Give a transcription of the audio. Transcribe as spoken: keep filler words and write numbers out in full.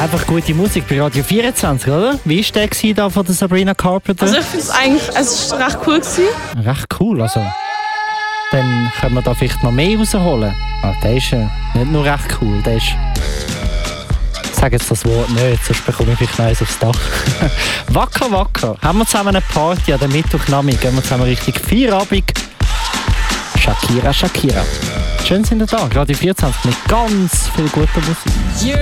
einfach gute Musik bei Radio vierundzwanzig, oder? Wie war der da von der Sabrina Carpenter? Also ich finde es eigentlich also es ist recht cool gewesen. Recht cool, also. Dann können wir da vielleicht noch mehr rausholen. Ah, der ist äh, nicht nur recht cool, der ist... Ich sage jetzt das Wort nicht, sonst bekomme ich vielleicht noch eins aufs Dach. Wacker, wacker. Haben wir zusammen eine Party an der Mittwochnachmittag? Gehen wir zusammen richtig Feierabend. Shakira, Shakira. Schön sind ihr da. Radio vierundzwanzig mit ganz viel guter Musik.